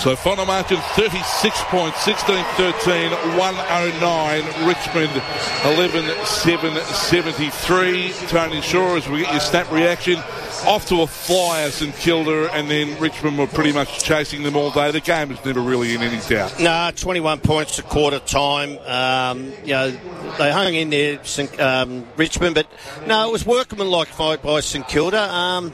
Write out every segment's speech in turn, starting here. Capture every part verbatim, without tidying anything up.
So final margin thirty-six points, sixteen thirteen, one oh nine. Richmond eleven seven seventy-three. Tony Shaw, as we get your snap reaction, off to a flyer, St Kilda, and then Richmond were pretty much chasing them all day. The game was never really in any doubt. No, twenty-one points to quarter time. Um, you know, they hung in there, St, um, Richmond, but no, it was workmanlike fight by St Kilda. Um,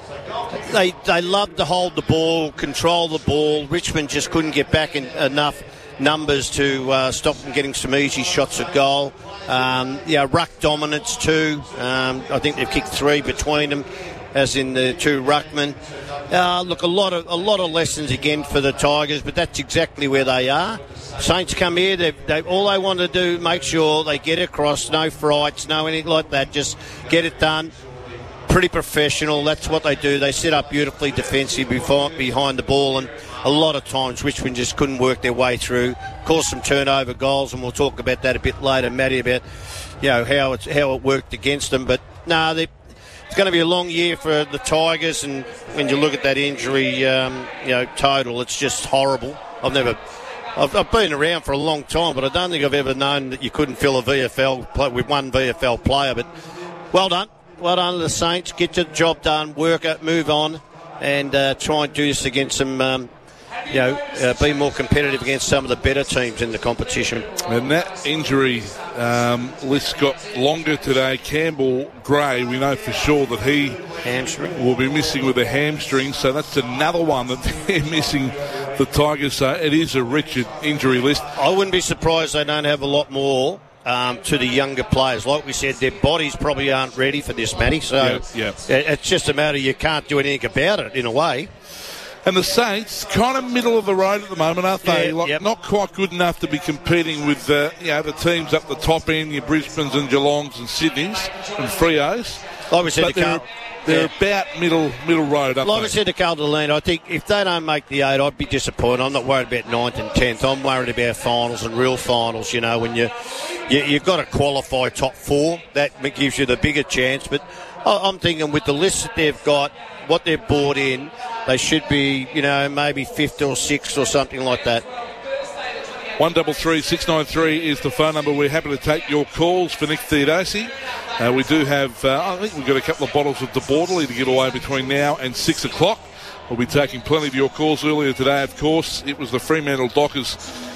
They they loved to hold the ball, control the ball. Richmond just couldn't get back in enough numbers to uh, stop them getting some easy shots at goal. Um, yeah, ruck dominance too. Um, I think they've kicked three between them, as in the two ruckmen. Uh, look, a lot of a lot of lessons again for the Tigers, but that's exactly where they are. Saints come here. They they all they want to do, make sure they get across. No frights, no anything like that. Just get it done. Pretty professional. That's what they do. They set up beautifully defensive behind the ball, and a lot of times Richmond just couldn't work their way through. Caused some turnover goals, and we'll talk about that a bit later, Matty, about you know how it's how it worked against them. But no, nah, it's going to be a long year for the Tigers, and when you look at that injury, um, you know, total, it's just horrible. I've never. I've, I've been around for a long time, but I don't think I've ever known that you couldn't fill a V F L play with one V F L player. But well done. Well done to the Saints. Get your job done, work it, move on, and uh, try and do this against some, um, you know, uh, be more competitive against some of the better teams in the competition. And that injury um, list got longer today. Campbell Gray, we know for sure that he hamstring will be missing with a hamstring, so that's another one that they're missing, the Tigers. So it is a rich injury list. I wouldn't be surprised they don't have a lot more. Um, to the younger players. Like we said, their bodies probably aren't ready for this, Matty, so yeah, yeah. It's just a matter you can't do anything about it, in a way. And the Saints, kind of middle of the road at the moment, aren't they? Yeah, like, yep. Not quite good enough to be competing with uh, you know, the teams up the top end, your Brisbanes and Geelongs and Sydneys and Freos. Like we said, but the they're, Carl- they're yeah. about middle middle road, aren't like they? I said to Carl Delaney, I think if they don't make the eight, I'd be disappointed. I'm not worried about ninth and tenth. I'm worried about finals and real finals, you know, when you, you, you've got to qualify top four. That gives you the bigger chance. But I'm thinking with the list that they've got, what they've brought in, they should be, you know, maybe fifth or sixth or something like that. one double three six nine three is the phone number. We're happy to take your calls for Nick Theodosi. Uh, we do have, uh, I think we've got a couple of bottles of DeBorderly to give away between now and six o'clock. We'll be taking plenty of your calls earlier today, of course. It was the Fremantle Dockers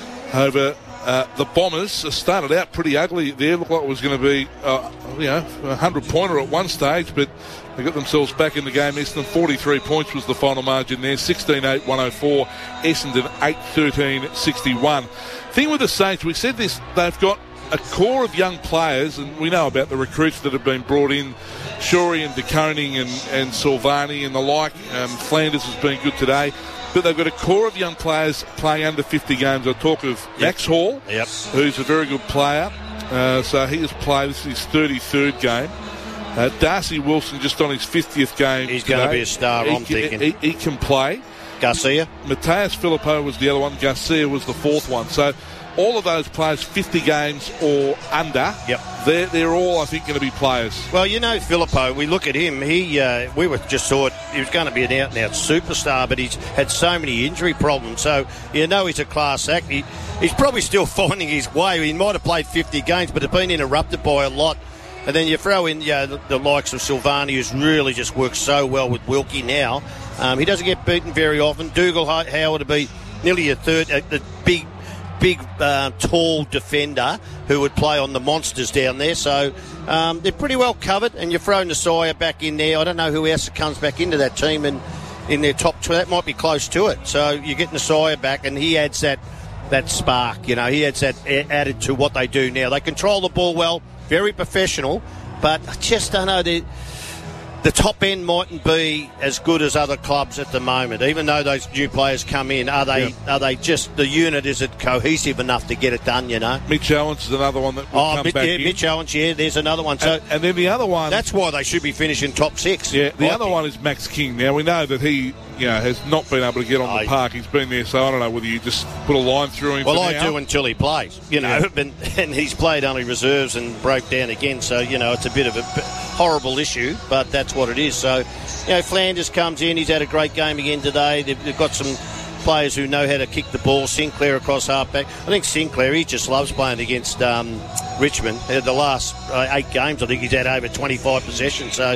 over uh, the Bombers. It started out pretty ugly there. Looked like it was going to be, uh, you know, a hundred-pointer at one stage, but they got themselves back in the game. Essendon, forty-three points was the final margin there. sixteen eight, one oh four. Essendon, eight thirteen, sixty-one. Thing with the Saints, we said this, they've got a core of young players, and we know about the recruits that have been brought in, Shorey and De Koning and, and Silvani and the like. Um, Flanders has been good today. But they've got a core of young players playing under fifty games. I talk of yep. Max Hall, yep. who's a very good player. Uh, so he has played, this is his thirty-third game. Uh, Darcy Wilson just on his fiftieth game. He's going to be a star, he, I'm thinking. He, he can play. Garcia. Mateus Filippo was the other one. Garcia was the fourth one. So all of those players, fifty games or under, yep. they're, they're all, I think, going to be players. Well, you know, Filippo, we look at him, he uh, we were just thought he was going to be an out-and-out superstar, but he's had so many injury problems. So, you know, he's a class act. He, he's probably still finding his way. He might have played fifty games, but it's been interrupted by a lot. And then you throw in yeah, the, the likes of Silvani, who's really just worked so well with Wilkie now. Um, he doesn't get beaten very often. Dougal Howard to be nearly a third, a, a big, big, uh, tall defender who would play on the monsters down there. So um, they're pretty well covered. And you throw Nasaya back in there. I don't know who else comes back into that team and in their top two. That might be close to it. So you get Nasaya back, and he adds that that spark. You know, he adds that added to what they do now. They control the ball well. Very professional, but I just don't know. The, the top end mightn't be as good as other clubs at the moment. Even though those new players come in, are they yep. are they just, the unit isn't cohesive enough to get it done, you know? Mitch Owens is another one that will oh, come Mitch, back yeah, in. Mitch Owens, yeah, there's another one. So and, and then the other one... That's why they should be finishing top six. Yeah, the I other think. one is Max King. Now, we know that he you know, has not been able to get on I, the park. He's been there, so I don't know whether you just put a line through him Well, for I now. do until he plays, you know, Yeah. but, and he's played only reserves and broke down again, so, you know, it's a bit of a horrible issue, but that's what it is. So, you know, Flanders comes in, he's had a great game again today. They've, they've got some players who know how to kick the ball. Sinclair across half-back. I think Sinclair, he just loves playing against um, Richmond. Uh, the last uh, eight games, I think he's had over twenty-five possessions. So,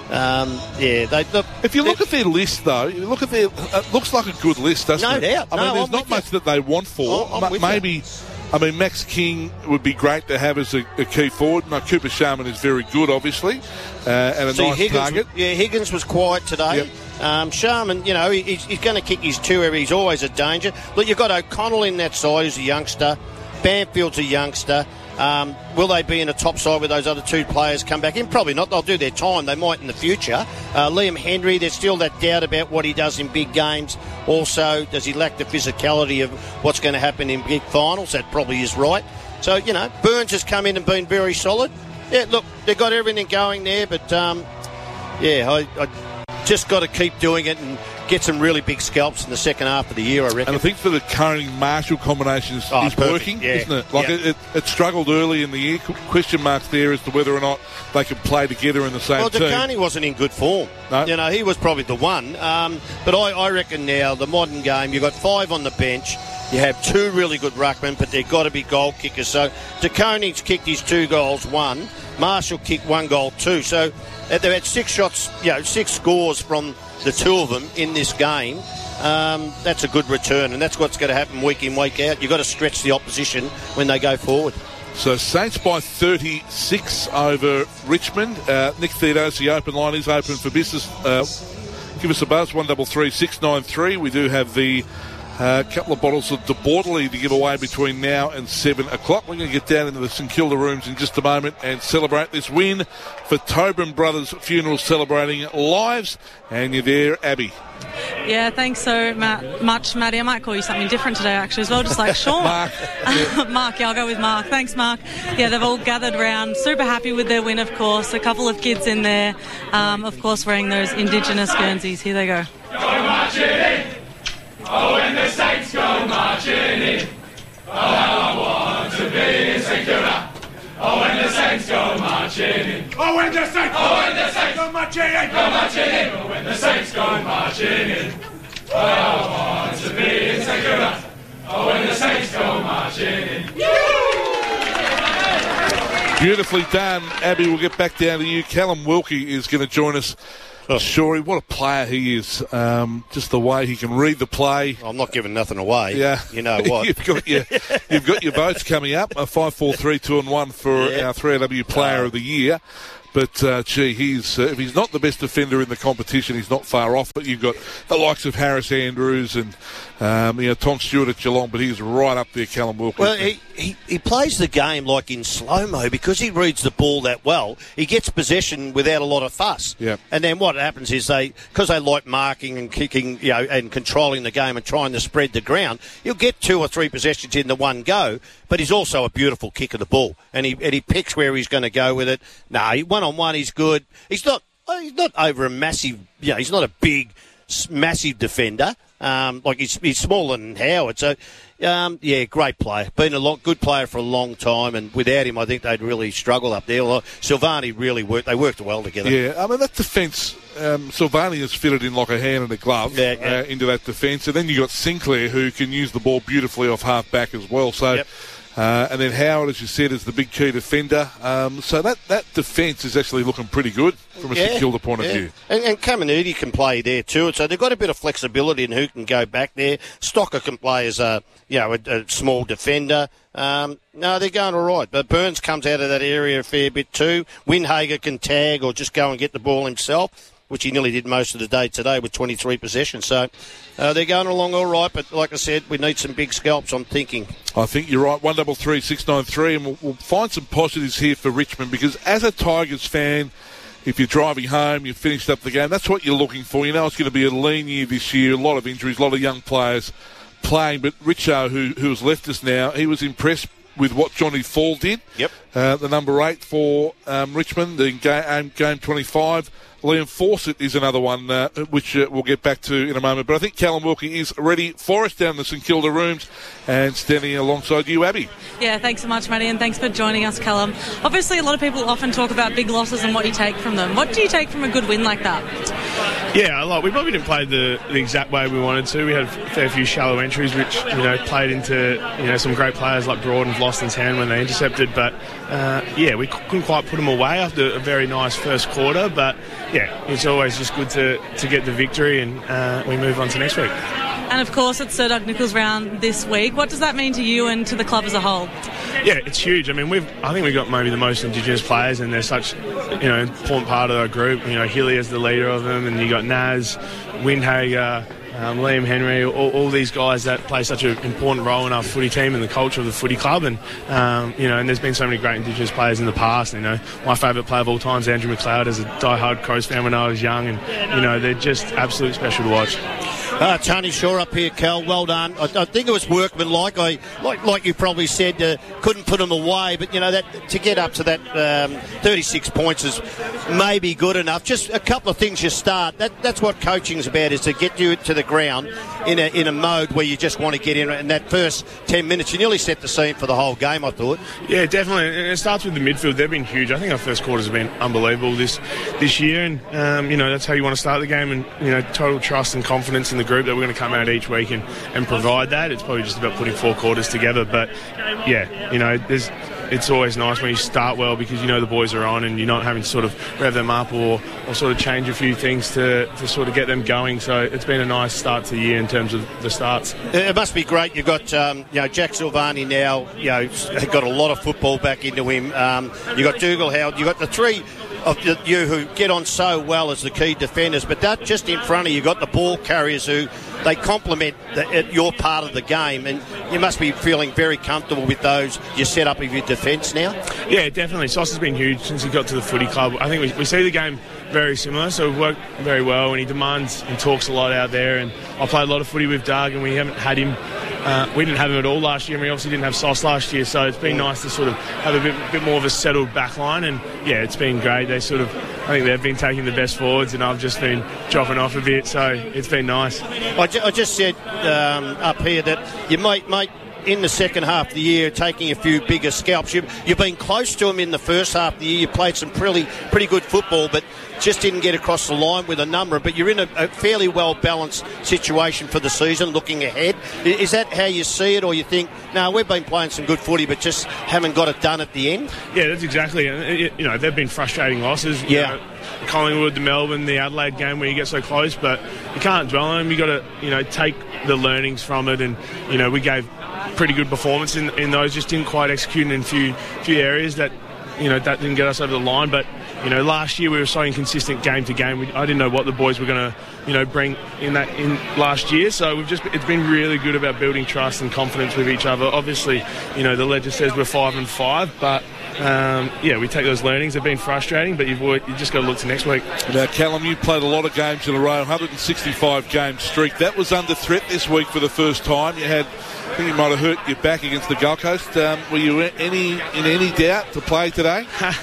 um, yeah. They, look, if you look at their list, though, you look at their, it looks like a good list, doesn't no it? Doubt. I mean, no, there's I'm not much you. that they want for. Oh, I'm Maybe, you. I mean, Max King would be great to have as a, a key forward. Now, Cooper Sharman is very good, obviously, uh, and a See, nice Higgins, target. Yeah, Higgins was quiet today. Yep. Um, Sharman, you know, he, he's, he's going to kick his two every. He's always a danger. Look, you've got O'Connell in that side, who's a youngster. Banfield's a youngster. Um, will they be in a top side with those other two players come back in? Probably not. They'll do their time. They might in the future. Uh, Liam Henry, there's still that doubt about what he does in big games. Also, does he lack the physicality of what's going to happen in big finals? That probably is right. So, you know, Burns has come in and been very solid. Yeah, look, they've got everything going there, but, um, yeah, I, I just got to keep doing it and get some really big scalps in the second half of the year, I reckon. And I think for the Curry Marshall combination is, oh, is perfect. working, yeah. isn't it? Like yeah. it, it, it struggled early in the year. Question marks there as to whether or not they could play together in the same well, team. Well, DeCarney wasn't in good form. No. You know, he was probably the one. Um, but I, I reckon now, the modern game, you've got five on the bench. You have two really good ruckmen, but they've got to be goal kickers. So DeConey's kicked his two goals, one. Marshall kicked one goal, two. So they've had six shots, you know, six scores from the two of them in this game. Um, that's a good return, and that's what's going to happen week in, week out. You've got to stretch the opposition when they go forward. So Saints by thirty-six over Richmond. Uh, Nick Theodos, the open line is open for business. Uh, give us a buzz, one double three six nine three. We do have the uh, couple of bottles of De Bordeley to give away between now and seven o'clock. We're going to get down into the St Kilda rooms in just a moment and celebrate this win for Tobin Brothers Funeral, celebrating lives. And you're there, Abby. Yeah, thanks so Matt, much, Maddie. I might call you something different today, actually, as well, just like Sean. Mark. Yeah. Mark, yeah, I'll go with Mark. Thanks, Mark. Yeah, they've all gathered round, super happy with their win, of course. A couple of kids in there, um, of course, wearing those Indigenous Guernseys. Here they go. Go marching in. Oh, when the Saints go marching in. Oh, how I want to be in St Kilda. Oh, when the Saints go marching in. Oh, when the Saints, oh, when the Saints go marching in. Go marching in. Oh, when the Saints go marching in. Oh, I want to be in St Kilda. Oh, when the Saints go marching in. Beautifully done, Abby. We'll get back down to you. Callum Wilkie is going to join us. Oh. Shorey, what a player he is. Um, just the way he can read the play. I'm not giving nothing away. Yeah. You know what? you've, got your, you've got your votes coming up. A five, four, three, two and one for yeah. our three A W Player uh, of the Year. But, uh, gee, he's, uh, if he's not the best defender in the competition, he's not far off. But you've got the likes of Harris Andrews and, um, you know, Tom Stewart at Geelong, but he's right up there, Callum Wilkie. Well, he, he, he plays the game like in slow-mo because he reads the ball that well. He gets possession without a lot of fuss. Yeah. And then what happens is they, because they like marking and kicking, you know, and controlling the game and trying to spread the ground, he'll get two or three possessions in the one go, but he's also a beautiful kick of the ball. And he and he picks where he's going to go with it. No, one-on-one he's good. He's not he's not over a massive, you know, he's not a big, massive defender. Um, like he's, he's smaller than Howard. So, um, yeah, great player. Been a lot, good player for a long time, and without him, I think they'd really struggle up there. Well, Silvani really worked. They worked well together. Yeah, I mean, that defence, um, Silvani has fitted in like a hand and a glove yeah, yeah. Uh, into that defence. And then you've got Sinclair, who can use the ball beautifully off half-back as well. So. Yep. Uh, and then Howard, as you said, is the big key defender. Um, so that, that defence is actually looking pretty good from a yeah, St Kilda point yeah. of view. And, and Caminiti can play there too. So they've got a bit of flexibility in who can go back there. Stocker can play as a, you know, a, a small defender. Um, no, they're going all right. But Burns comes out of that area a fair bit too. Windhager can tag or just go and get the ball himself, which he nearly did most of the day today with twenty-three possessions. So uh, they're going along all right, but like I said, we need some big scalps, I'm thinking. I think you're right, one double three six nine three, and we'll, we'll find some positives here for Richmond, because as a Tigers fan, if you're driving home, you've finished up the game, that's what you're looking for. You know it's going to be a lean year this year, a lot of injuries, a lot of young players playing, but Richo, who, who has left us now, he was impressed with what Johnny Fall did. Yep. Uh, the number eight for um, Richmond in game, game twenty-five. Liam Fawcett is another one, uh, which uh, we'll get back to in a moment. But I think Callum Wilkie is ready for us down the St Kilda rooms and standing alongside you, Abby. Yeah, thanks so much, Matty, and thanks for joining us, Callum. Obviously, a lot of people often talk about big losses and what you take from them. What do you take from a good win like that? Yeah, a lot. We probably didn't play the, the exact way we wanted to. We had a fair few shallow entries, which, you know, played into, you know, some great players like Broad and Vlosten's hand when they intercepted. But, uh, yeah, we couldn't quite put them away after a very nice first quarter. But, yeah, it's always just good to, to get the victory, and uh, we move on to next week. And, of course, it's Sir Doug Nicholls round this week. What does that mean to you and to the club as a whole? Yeah, it's huge. I mean, we've I think we've got maybe the most Indigenous players, and they're such, you know, important part of our group. You know, Hilly is the leader of them, and you got Naz, Windhager, um, Liam Henry, all, all these guys that play such an important role in our footy team and the culture of the footy club. And um, you know, and there's been so many great Indigenous players in the past. You know, my favourite player of all time is Andrew McLeod, as a die-hard Crows fan when I was young, and you know, they're just absolutely special to watch. Uh, Tony Shaw up here, Cal. Well done. I, I think it was workmanlike. I like, like you probably said, uh, couldn't put them away, but you know that to get up to that um, thirty-six points is maybe good enough. Just a couple of things you start. That that's what coaching's about, is to get you to the ground in a in a mode where you just want to get in. And that first ten minutes, you nearly set the scene for the whole game, I thought. Yeah, definitely. And it starts with the midfield. They've been huge. I think our first quarters have been unbelievable this this year, and um, you know, that's how you want to start the game. And you know, total trust and confidence in the group that we're going to come out each week and, and provide that. It's probably just about putting four quarters together, but yeah, you know, there's it's always nice when you start well, because you know the boys are on and you're not having to sort of rev them up or, or sort of change a few things to, to sort of get them going. So it's been a nice start to the year in terms of the starts. It must be great. You've got um, you know, Jack Silvani now, you know, got a lot of football back into him. Um, you've got Dougal Howard. You've got the three of you who get on so well as the key defenders, but that just in front of you, got the ball carriers who they complement the, your part of the game, and you must be feeling very comfortable with those you set up of your defence now. Yeah, definitely. Sauce has been huge since he got to the footy club. I think we, we see the game very similar, so we've worked very well, and he demands and talks a lot out there. And I played a lot of footy with Doug, and we haven't had him. Uh, we didn't have him at all last year, and we obviously didn't have Sauce last year, so it's been nice to sort of have a bit, bit more of a settled back line. And yeah, it's been great. They sort of, I think they've been taking the best forwards, and I've just been dropping off a bit, so it's been nice. I, ju- I just said um, up here that you might, might in the second half of the year taking a few bigger scalps. You, you've been close to them in the first half of the year. You played some pretty pretty good football, but just didn't get across the line with a number. But you're in a, a fairly well-balanced situation for the season looking ahead. Is that how you see it, or you think, no, we've been playing some good footy but just haven't got it done at the end? Yeah, that's exactly it. You know, they've been frustrating losses. Yeah. You know, Collingwood, the Melbourne, the Adelaide game where you get so close, but you can't dwell on them. You've got to, you know, take the learnings from it. And, you know, we gave pretty good performance in, in those, just didn't quite execute in a few, few areas that, you know, that didn't get us over the line. But, you know, last year we were so inconsistent game to game. We, I didn't know what the boys were going to, you know, bring in that in last year. So we've just it's been really good about building trust and confidence with each other. Obviously, you know, the ledger says we're five and five, but um, yeah, we take those learnings. They've been frustrating, but you've you just got to look to next week. Now, Callum, you played a lot of games in a row, one hundred sixty-five game streak. That was under threat this week for the first time. You had, I think you might have hurt your back against the Gold Coast. Um, were you any in any doubt to play today?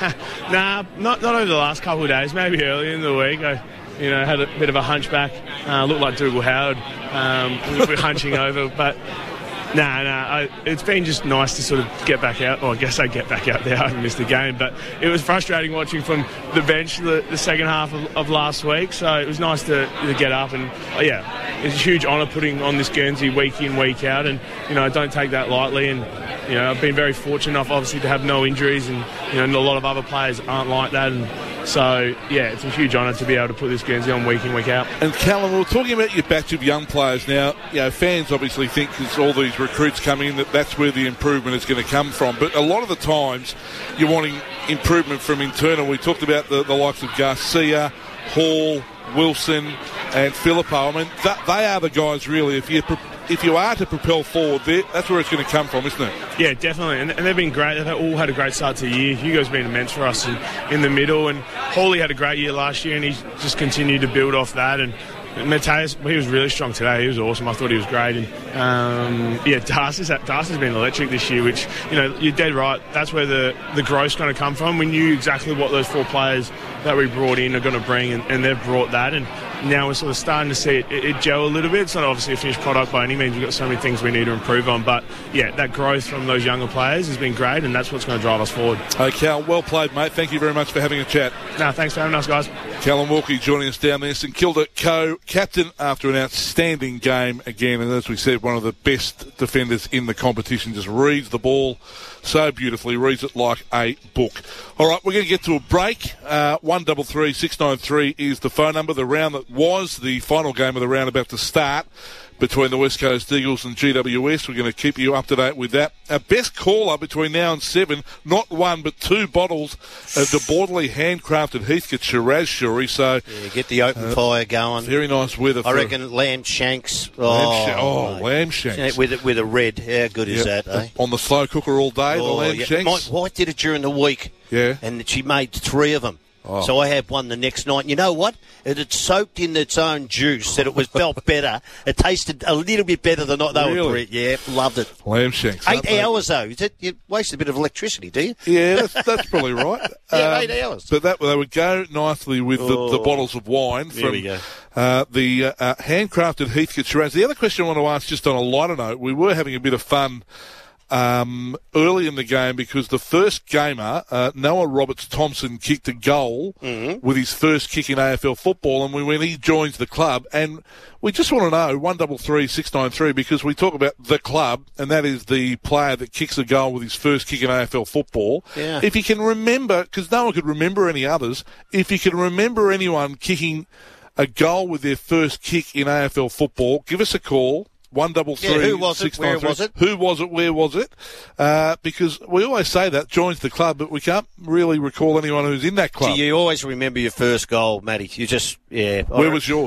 nah, not not over the last couple of days. Maybe early in the week, I, you know, had a bit of a hunchback. Uh, looked like Dougal Howard. Um, we were hunching over, but nah, nah. I, it's been just nice to sort of get back out. Well, I guess I get back out there. I haven't missed a game, but it was frustrating watching from the bench the, the second half of, of last week. So it was nice to, to get up, and oh, yeah, it's a huge honour putting on this Guernsey week in, week out, and you know, I don't take that lightly. And you know, I've been very fortunate enough, obviously, to have no injuries, and you know, a lot of other players aren't like that. And so, yeah, it's a huge honour to be able to put this Guernsey on week in, week out. And Callum, we're talking about your batch of young players now. You know, fans obviously think there's all these recruits coming in that that's where the improvement is going to come from. But a lot of the times, you're wanting improvement from internal. We talked about the, the likes of Garcia, Hall, Wilson, and Filippo. I mean, that, they are the guys really. If you if you are to propel forward, that's where it's going to come from, isn't it? Yeah, definitely. And, and they've been great. They've all had a great start to the year. Hugo's been immense for us in, in the middle, and Hawley had a great year last year, and he's just continued to build off that. And Mateus, he was really strong today. He was awesome. I thought he was great. And um, yeah, Darcy's, Darcy's been electric this year, which, you know, you're dead right. That's where the, the growth's going to come from. We knew exactly what those four players that we brought in are going to bring, and, and they've brought that. And now we're sort of starting to see it, it, it gel a little bit. It's not obviously a finished product by any means. We've got so many things we need to improve on. But, yeah, that growth from those younger players has been great, and that's what's going to drive us forward. Okay, well played, mate. Thank you very much for having a chat. No, thanks for having us, guys. Callum Wilkie joining us down there. St Kilda co-captain after an outstanding game again. And as we said, one of the best defenders in the competition. Just reads the ball so beautifully, reads it like a book. All right, we're going to get to a break. Uh, one double three six nine three is the phone number. The round that was the final game of the round about to start between the West Coast Eagles and G W S. We're going to keep you up to date with that. Our best caller between now and seven, not one but two bottles of the Borderly handcrafted Heathcote Shiraz Shuri. So yeah, get the open uh, fire going. Very nice weather. I reckon lamb shanks. Oh, lamb, sh- oh, lamb shanks with a, with a red. How good is yep. that? Eh? On the slow cooker all day. Oh, the lamb yeah. shanks. My wife did it during the week. Yeah, and she made three of them. Oh. So I had one the next night. You know what? It had soaked in its own juice that it was felt better. It tasted a little bit better than what they really? were. Yeah, loved it. Lamb shanks. Eight hours though. Is it, you waste a bit of electricity, do you? Yeah, that's, that's probably right. yeah, um, eight hours. But that they would go nicely with oh. the, the bottles of wine from there we go. Uh, the uh, uh, handcrafted Heathcote Shiraz. The other question I want to ask, just on a lighter note, we were having a bit of fun Um, early in the game because the first gamer, uh, Noah Roberts-Thompson, kicked a goal mm-hmm. with his first kick in A F L football, and we, when he joins the club, and we just want to know, one double three six nine three, because we talk about the club, and that is the player that kicks a goal with his first kick in A F L football. Yeah. If you can remember, because no one could remember any others, if you can remember anyone kicking a goal with their first kick in A F L football, give us a call. One double three. Yeah, who was it? Where was it? Who was it? Where was it? Uh, because we always say that joins the club, but we can't really recall anyone who's in that club. Do you always remember your first goal, Matty? You just yeah. Where was yours?